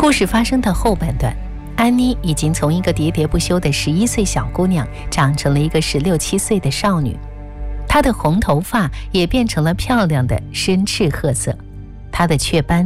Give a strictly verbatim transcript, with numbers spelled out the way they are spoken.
故事发生的后半段，安妮已经从一个喋喋不休的十一岁小姑娘长成了一个十六七岁的少女，她的红头发也变成了漂亮的深赤褐色，她的雀斑